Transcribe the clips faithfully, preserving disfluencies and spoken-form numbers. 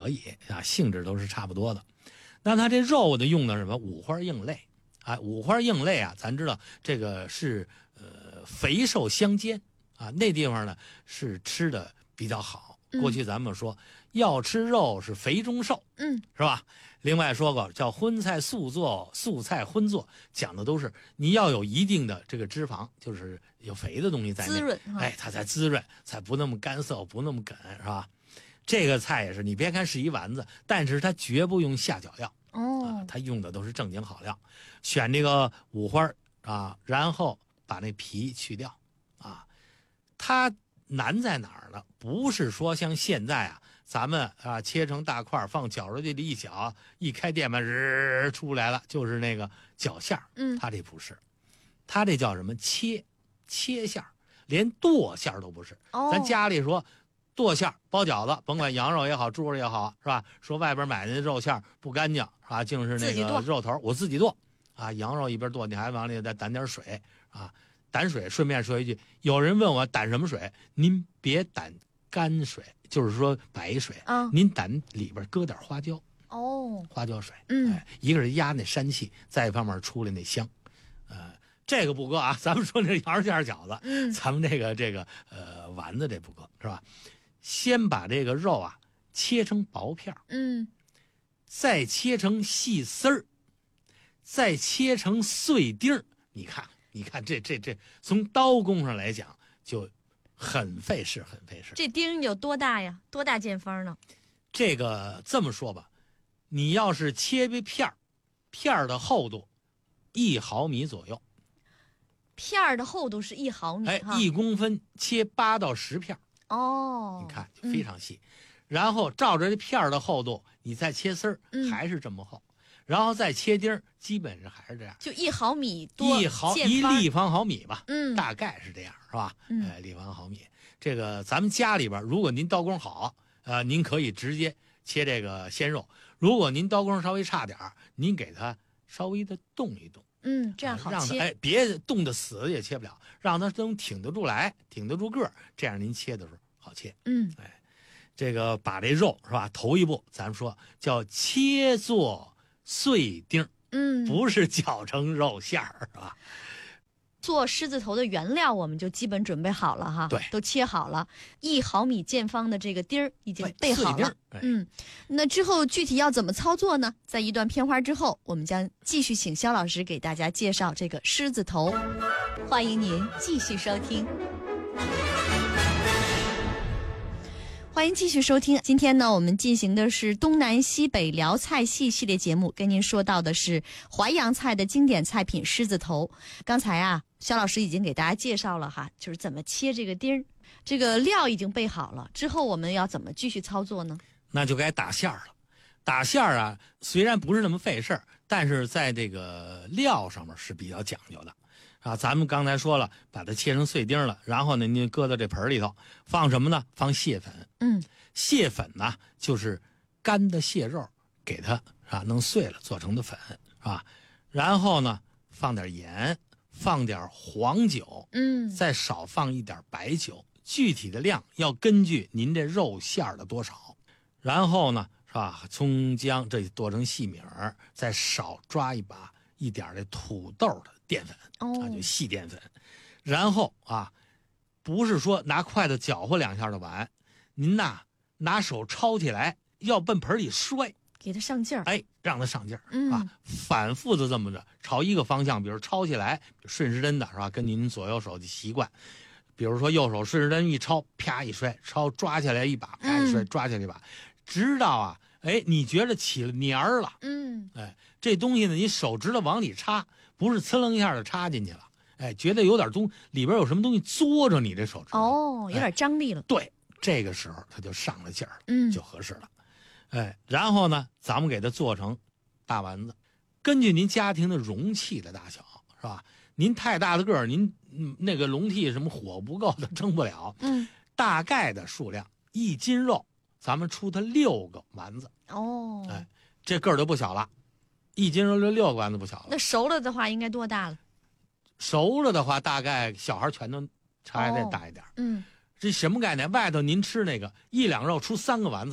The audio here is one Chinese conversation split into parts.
可以啊，性质都是差不多的。那它这肉呢，用的什么五花硬肋啊？五花硬肋啊，咱知道这个是呃肥瘦相间啊，那地方呢是吃的比较好。过去咱们说、嗯、要吃肉是肥中瘦， 嗯， 是吧？另外说过叫荤菜素做，素菜荤做，讲的都是你要有一定的这个脂肪，就是有肥的东西在内， 滋润， 哎，它才滋润，才不那么干涩，不那么梗，是吧？这个菜也是，你别看是一丸子，但是它绝不用下脚料哦、 啊，它用的都是正经好料，选这个五花啊，然后把那皮去掉啊。它难在哪儿呢？不是说像现在啊。咱们啊，切成大块放绞肉机里一绞，一开电门日出来了，就是那个绞馅儿。 嗯， 它这不是，它这叫什么切切馅儿，连剁馅儿都不是。 哦， 咱家里说剁馅儿包饺子，甭管羊肉也好，猪肉也好，是吧？说外边买的肉馅儿不干净，是吧？净是那个肉头，我自己剁啊。羊肉一边剁，你还往里再掸点水啊，掸水。顺便说一句，有人问我掸什么水，您别掸干水。就是说白水， 啊， 您胆里边搁点花椒哦， 花椒水， 嗯， 哎，一个是压那膻气，再一方面出来那香，呃，这个不搁啊，咱们说那羊肉馅饺子， 嗯， 咱们这个这个呃丸子这不搁是吧？先把这个肉啊切成薄片， 嗯， 再切成细丝儿，再切成碎丁儿。你看，你看这这这，从刀工上来讲就。很费事，很费事。 这丁有多大呀？多大见方呢？ 这个这么说吧，你要是切片儿，片儿的厚度一毫米左右。 片儿的厚度是一毫米， 哎，一公分切八到十片。 哦， 你看非常细、嗯。然后照着这片儿的厚度，你再切丝儿、 嗯， 还是这么厚。然后再切丁儿，基本上还是这样， 就一毫米多， 一毫一立方毫米吧， 嗯， 大概是这样，是吧？ 嗯， 哎，立方毫米。这个咱们家里边，如果您刀工好，呃，您可以直接切这个鲜肉；如果您刀工稍微差点您给它稍微的动一动， 嗯，这样好切。 让它哎，别冻得死也切不了，让它能挺得住来，挺得住个儿，这样您切的时候好切。 嗯， 哎，这个把这肉是吧？头一步咱们说叫切做。碎丁， 嗯， 不是绞成肉馅儿，是吧？ 做狮子头的原料我们就基本准备好了哈， 对， 都切好了，一毫米见方的这个丁儿已经备好了。 哎、 嗯，那之后具体要怎么操作呢？在一段片花之后，我们将继续请肖老师给大家介绍这个狮子头。欢迎您继续收听。欢迎继续收听，今天呢我们进行的是东南西北辽菜系系列节目，跟您说到的是淮扬菜的经典菜品狮子头。刚才啊肖老师已经给大家介绍了哈，就是怎么切这个丁儿，这个料已经备好了，之后我们要怎么继续操作呢？ 那就该打馅儿了。打馅儿啊虽然不是那么费事儿，但是在这个料上面是比较讲究的啊，咱们刚才说了，把它切成碎丁了，然后呢，你搁到这盆里头，放什么呢？放蟹粉。 嗯， 蟹粉呢，就是干的蟹肉，给它啊弄碎了做成的粉，是吧？然后呢，放点盐，放点黄酒， 嗯， 再少放一点白酒，具体的量要根据您这肉馅儿的多少。然后呢，是吧？葱姜这剁成细米儿，再少抓一把一点的土豆的淀粉， 哦、 啊，就细淀粉。然后啊，不是说拿筷子搅和两下就完，您呐拿手抄起来，要奔盆里摔， 给它上劲儿， 哎，让它上劲儿、 嗯、 啊，反复的这么着朝一个方向，比如抄起来顺时针的是吧？跟您左右手的习惯，比如说右手顺时针一抄，啪一摔，抄抓起来一把，啪一摔，抓起来一把，直到啊，哎，你觉着起了黏儿了， 嗯， 哎，这东西呢，你手指头往里插，不是呲楞一下就插进去了，哎，觉得有点东里边有什么东西嘬着你这手指头， 哦，有点张力了， 哎、对。这个时候它就上了劲儿了， 嗯， 就合适了，哎，然后呢，咱们给它做成大丸子，根据您家庭的容器的大小，是吧？您太大的个儿，您、嗯、那个笼屉什么火不够的蒸不了， 嗯， 大概的数量一斤肉，咱们出它六个丸子， 哦， 哎，这个儿就不小了，一斤肉就六个丸子不小了。 那熟了的话应该多大了？ 熟了的话，大概小孩全都还得大一点， 哦、嗯。 这什么概念？外头您吃那个一两肉出三个丸子，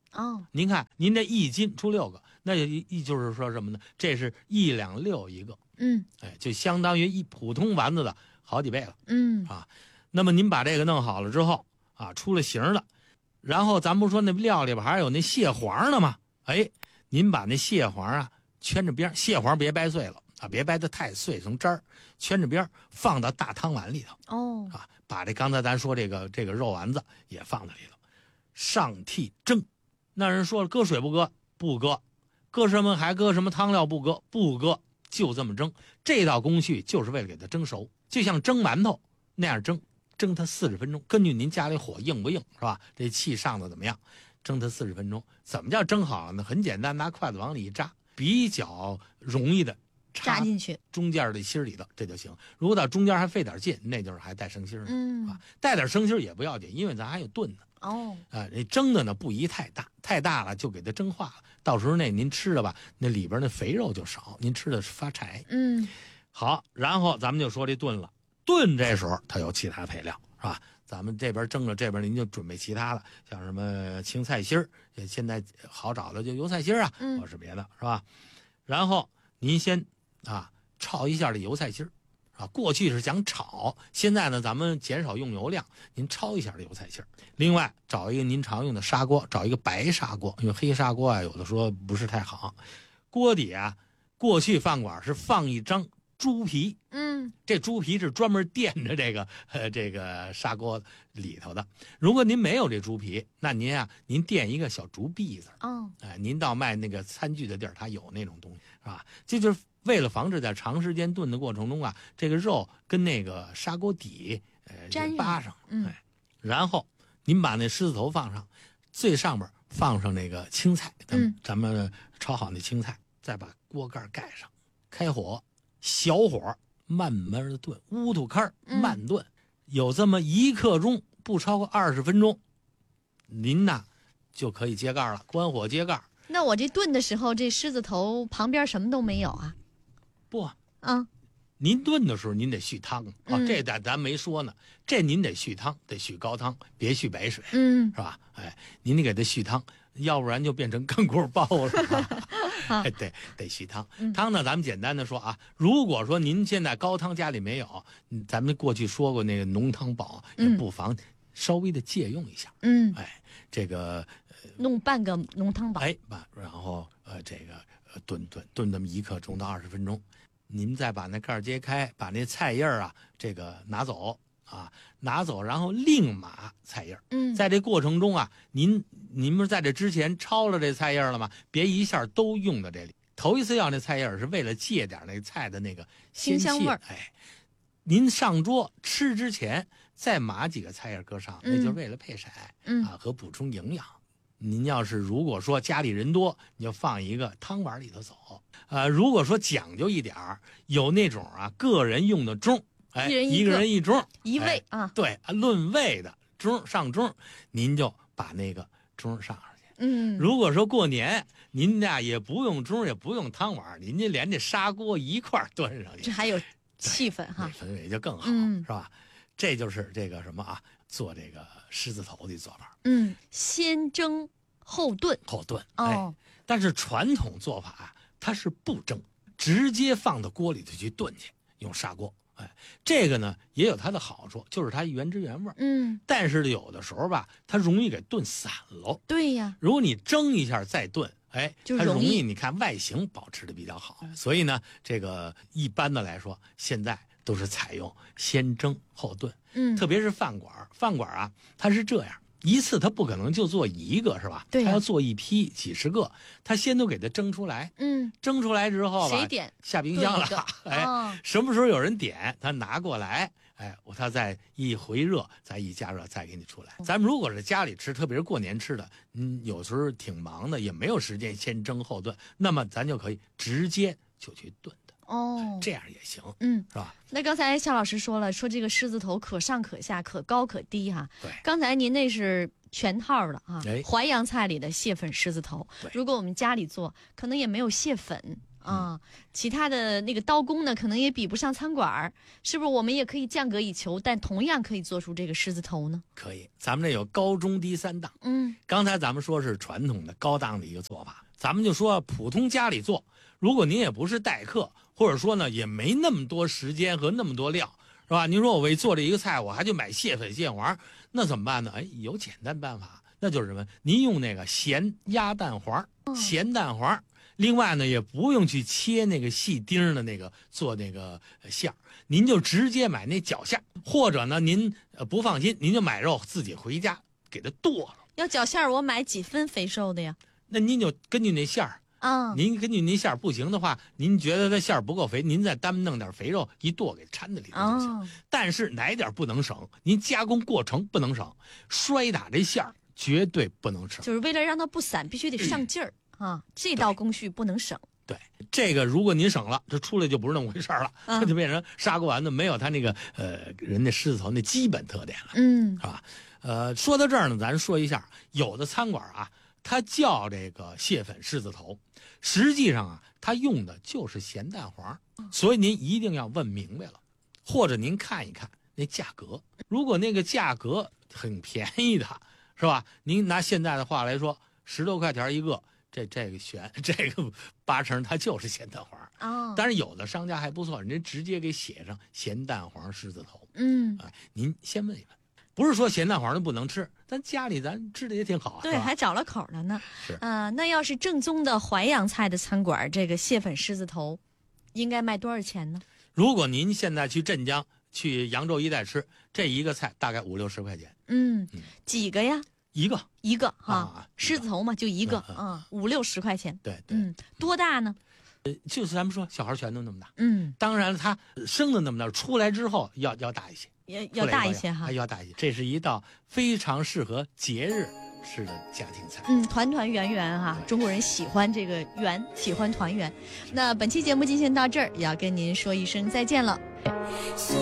哦， 您看，您这一斤出六个，那也一就是说什么呢？这是一两六一个， 嗯， 哎，就相当于一普通丸子的好几倍了， 嗯啊。那么您把这个弄好了之后啊，出了形了，然后咱不是说那料里边还有那蟹黄呢吗？哎，您把那蟹黄啊圈着边，蟹黄别掰碎了啊，别掰得太碎成渣儿，圈着边放到大汤碗里头。 哦， 啊，把这刚才咱说这个这个肉丸子也放在里头，上屉蒸。那人说了，搁水不搁？不搁。搁什么？还搁什么汤料？不搁，不搁，就这么蒸。这道工序就是为了给它蒸熟，就像蒸馒头那样蒸，蒸它四十分钟。根据您家里火硬不硬，是吧？这气上的怎么样？蒸它四十分钟。怎么叫蒸好了呢？很简单，拿筷子往里一扎，比较容易的扎进去， 中间的芯里头，这就行。如果到中间还费点劲，那就是还带生芯呢。 嗯啊，带点生芯也不要紧，因为咱还有炖呢。 哦， 啊，那蒸的呢不宜太大，太大了就给它蒸化了，到时候那您吃的吧，那里边那肥肉就少，您吃的是发柴。 嗯， 好，然后咱们就说这炖了，炖这时候它有其他配料，是吧？咱们这边蒸了，这边您就准备其他的，像什么青菜心儿，现在好找的就油菜心儿啊， 嗯或是别的，是吧？然后您先啊炒一下这油菜心儿。啊，过去是讲炒，现在呢，咱们减少用油量，您焯一下这油菜心儿。另外，找一个您常用的砂锅，找一个白砂锅，因为黑砂锅啊，有的说不是太好。锅底啊，过去饭馆是放一张猪皮， 嗯， 这猪皮是专门垫着这个呃这个砂锅里头的。如果您没有这猪皮，那您啊，您垫一个小竹篦子， 哦， 哎，您到卖那个餐具的地儿，它有那种东西，是吧？这就是为了防止在长时间炖的过程中啊，这个肉跟那个砂锅底呃粘扒上， 嗯哎，然后您把那狮子头放上，最上边放上那个青菜，咱们、 嗯、 咱们焯好那青菜，再把锅盖盖上，开火，小火慢慢的炖，乌土开慢炖，嗯、有这么一刻钟，不超过二十分钟，您呐就可以揭盖了，关火揭盖。 那我这炖的时候，这狮子头旁边什么都没有啊？ 不啊， 嗯， 您炖的时候您得续汤啊， 嗯、 这咱咱没说呢，这您得续汤，得续高汤，别续白水， 嗯， 是吧？哎，您得给它续汤，要不然就变成干锅包了。啊、得得续汤，汤呢咱们简单的说啊，如果说您现在高汤家里没有，咱们过去说过那个浓汤宝，也不妨稍微的借用一下。 嗯， 哎，这个。 弄半个浓汤宝， 哎，然后呃，这个呃炖炖炖这么一刻钟到二十分钟，您再把那盖揭开，把那菜叶啊这个拿走啊，拿走，然后另码菜叶。 嗯， 在这过程中啊，您您不是在这之前焯了这菜叶了吗？别一下都用到这里。头一次要那菜叶是为了借点那菜的那个鲜香味儿。 哎，您上桌吃之前再码几个菜叶搁上， 嗯、 那就是为了配色， 嗯啊和补充营养。您要是如果说家里人多，你就放一个汤碗里头走。呃，如果说讲究一点儿，有那种啊个人用的盅，哎， 一人一个人一盅， 一位、 哎、 啊， 对，论位的盅上盅，您就把那个盅上上去。 嗯， 如果说过年您呀也不用盅，也不用汤碗，您就连这砂锅一块端上去， 这还有气氛哈， 氛围就更好， 嗯、 是吧？这就是这个什么啊，做这个狮子头的做法。 嗯，先蒸后炖， 后炖。 哦， 哎，但是传统做法啊，它是不蒸，直接放到锅里头去炖去，用砂锅。哎，这个呢也有它的好处，就是它原汁原味。 嗯， 但是有的时候吧，它容易给炖散喽。 对呀， 如果你蒸一下再炖，哎， 就它容易你看外形保持的比较好。所以呢，这个一般的来说，现在都是采用先蒸后炖。 嗯， 特别是饭馆，饭馆啊，它是这样，一次它不可能就做一个，是吧？ 对、啊， 它要做一批几十个，它先都给它蒸出来。 嗯， 蒸出来之后吧， 谁点下冰箱了，哎、 哦， 什么时候有人点，他拿过来，哎，他再一回热，再一加热，再给你出来。咱们如果是家里吃，特别是过年吃的，嗯，有时候挺忙的，也没有时间先蒸后炖，那么咱就可以直接就去炖的。 哦， 这样也行， 嗯， 是吧？ 那刚才夏老师说了，说这个狮子头可上可下，可高可低哈。 对， 刚才您那是全套的啊， 哎， 淮扬菜里的蟹粉狮子头。如果我们家里做，可能也没有蟹粉， 啊，其他的那个刀工呢，可能也比不上餐馆儿，是不是？我们也可以降格以求，但同样可以做出这个狮子头呢？ 可以，咱们这有高中低三档。 嗯， 刚才咱们说是传统的高档的一个做法，咱们就说普通家里做，如果您也不是待客，或者说呢也没那么多时间和那么多料，是吧？您说我为做这一个菜，我还去买蟹粉蟹黄，那怎么办呢？哎，有简单办法，那就是什么？您用那个咸鸭蛋黄，咸蛋黄。另外呢，也不用去切那个细丁的那个做那个馅儿，您就直接买那绞馅，或者呢，您呃不放心，您就买肉自己回家给它剁了。 要绞馅儿，我买几分肥瘦的呀？ 那您就根据那馅儿啊， 您根据那馅儿不行的话，您觉得它馅儿不够肥，您再单弄点肥肉一剁给掺在里头就行。 哦、 但是哪点不能省？您加工过程不能省，摔打这馅儿绝对不能省。 就是为了让它不散，必须得上劲儿。啊，这道工序不能省。 对，这个如果您省了，这出来就不是那么回事了， 啊、 这就变成砂锅丸子没有它那个呃人家狮子头那基本特点了， 嗯， 是吧？呃，说到这儿呢，咱说一下，有的餐馆啊，它叫这个蟹粉狮子头，实际上啊，它用的就是咸蛋黄，所以您一定要问明白了，或者您看一看那价格，如果那个价格很便宜的，是吧？您拿现在的话来说。十多块钱一个，这这个选这个八成它就是咸蛋黄啊。 但是有的商家还不错，人家直接给写上咸蛋黄狮子头。 嗯， 哎，您先问一问，不是说咸蛋黄的不能吃，咱家里咱吃的也挺好啊。 对，还找了口了呢。 是啊、呃，那要是正宗的淮扬菜的餐馆，这个蟹粉狮子头应该卖多少钱呢？ 如果您现在去镇江、去扬州一带吃，这一个菜大概五六十块钱。 嗯，嗯几个呀？ 一个一个哈、 啊， 狮子头嘛，就一个，嗯，嗯五六十块钱。 对对， 嗯，多大呢？ 呃，就是咱们说小孩拳头那么大。 嗯， 当然它生的那么大，出来之后要要大一些， 要要大一些哈， 还要大一些。这是一道非常适合节日吃的家庭菜。 嗯，团团圆圆哈，中国人喜欢这个圆，喜欢团圆。那本期节目进行到这儿，也要跟您说一声再见了。